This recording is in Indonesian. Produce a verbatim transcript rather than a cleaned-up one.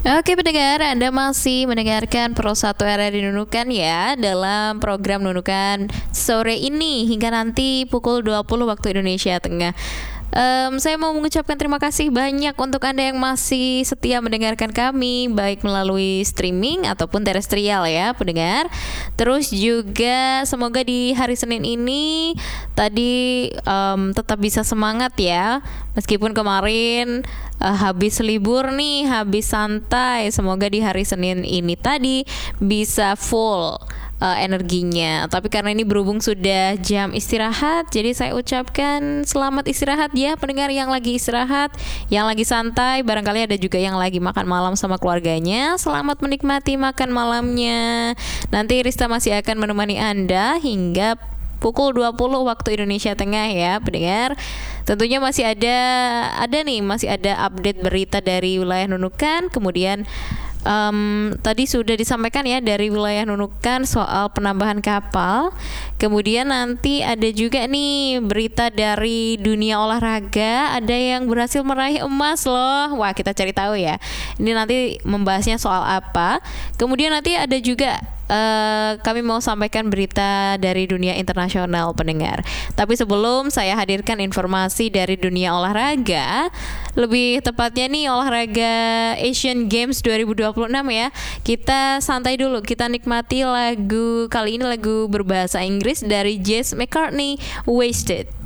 Oke pendengar, Anda masih mendengarkan Pro satu R R I Nunukan ya, dalam program Nunukan sore ini hingga nanti pukul dua puluh waktu Indonesia Tengah. Um, saya mau mengucapkan terima kasih banyak untuk Anda yang masih setia mendengarkan kami, baik melalui streaming ataupun terestrial ya pendengar. Terus juga semoga di hari Senin ini tadi um, tetap bisa semangat ya, meskipun kemarin uh, habis libur nih, habis santai. Semoga di hari Senin ini tadi bisa full uh, energinya. Tapi karena ini berhubung sudah jam istirahat, jadi saya ucapkan selamat istirahat ya pendengar yang lagi istirahat, yang lagi santai. Barangkali ada juga yang lagi makan malam sama keluarganya. Selamat menikmati makan malamnya. Nanti Rista masih akan menemani Anda hingga pukul dua puluh waktu Indonesia Tengah ya pendengar. Tentunya masih ada ada nih masih ada update berita dari wilayah Nunukan. Kemudian um, tadi sudah disampaikan ya dari wilayah Nunukan soal penambahan kapal. Kemudian nanti ada juga nih berita dari dunia olahraga, ada yang berhasil meraih emas loh. Wah, kita cari tahu ya. Ini nanti membahasnya soal apa. Kemudian nanti ada juga Uh, kami mau sampaikan berita dari dunia internasional pendengar. Tapi sebelum saya hadirkan informasi dari dunia olahraga, lebih tepatnya nih olahraga Asian Games dua ribu dua puluh enam ya. Kita santai dulu, kita nikmati lagu kali ini, lagu berbahasa Inggris dari Jess McCartney, Wasted.